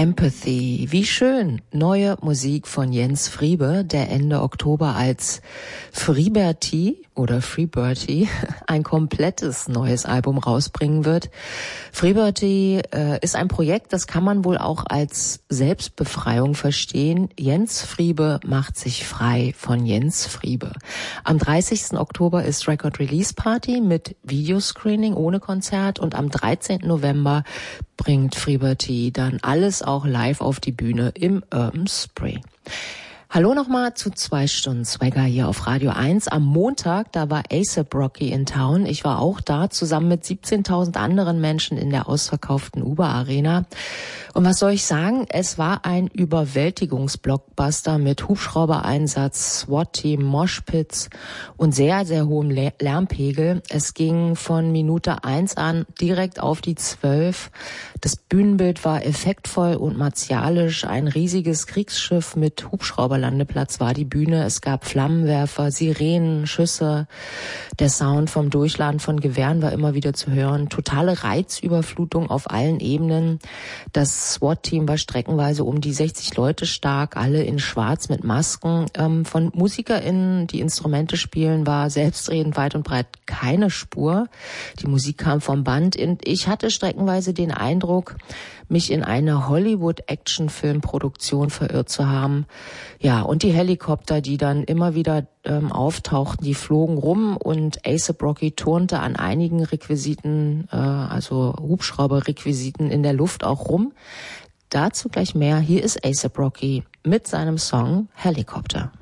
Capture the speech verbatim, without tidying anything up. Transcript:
Empathy. Wie schön. Neue Musik von Jens Friebe, der Ende Oktober als Freeberty oder Freeberty ein komplettes neues Album rausbringen wird. Freeberty äh, ist ein Projekt, das kann man wohl auch als Selbstbefreiung verstehen. Jens Friebe macht sich frei von Jens Friebe. Am dreißigsten Oktober ist Record Release Party mit Videoscreening ohne Konzert und am dreizehnten November bringt Freeberty dann alles auch live auf die Bühne im Urban Spray. Hallo nochmal zu zwei Stunden Swagger hier auf Radio eins. Am Montag, da war A$AP Rocky in Town. Ich war auch da, zusammen mit siebzehntausend anderen Menschen in der ausverkauften Uber Arena. Und was soll ich sagen? Es war ein Überwältigungsblockbuster mit Hubschraubereinsatz, SWAT-Team, Moshpits und sehr, sehr hohem Lärmpegel. Es ging von Minute eins an direkt auf die zwölf. Das Bühnenbild war effektvoll und martialisch. Ein riesiges Kriegsschiff mit Hubschrauberlandeplatz war die Bühne. Es gab Flammenwerfer, Sirenen, Schüsse. Der Sound vom Durchladen von Gewehren war immer wieder zu hören. Totale Reizüberflutung auf allen Ebenen. Das SWAT-Team war streckenweise um die sechzig Leute stark, alle in schwarz mit Masken. Ähm, von MusikerInnen, die Instrumente spielen, war selbstredend weit und breit keine Spur. Die Musik kam vom Band und ich hatte streckenweise den Eindruck, mich in eine Hollywood-Action-Film-Produktion verirrt zu haben. Ja, und die Helikopter, die dann immer wieder ähm, auftauchten, die flogen rum und A$AP Rocky turnte an einigen Requisiten, äh, also Hubschrauber-Requisiten in der Luft auch rum. Dazu gleich mehr. Hier ist A$AP Rocky mit seinem Song Helicopter.